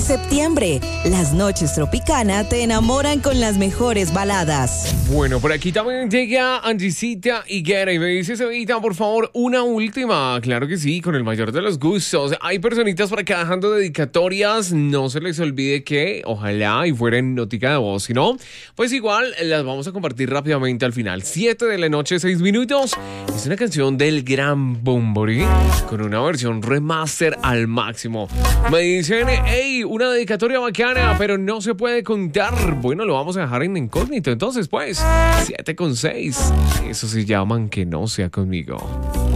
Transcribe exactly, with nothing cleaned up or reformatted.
septiembre. Las noches Tropicana te enamoran con las mejores baladas. Bueno, por aquí también llega Angisita Higuera y me dice, Evita, por favor, una última. Claro que sí, con el mayor de los gustos. Hay personitas por acá dejando dedicatorias. No se les olvide que ojalá y fuera en notica de voz. Si no, pues igual las vamos a compartir rápidamente al final. siete de la noche, seis minutos. Es una canción del Gran Bumburi con una versión remaster al máximo. Me dicen, hey, una dedicatoria bacana, pero no se puede contar. Bueno, lo vamos a dejar en incógnito. Entonces, pues, siete con seis. Eso se llaman que no sea conmigo.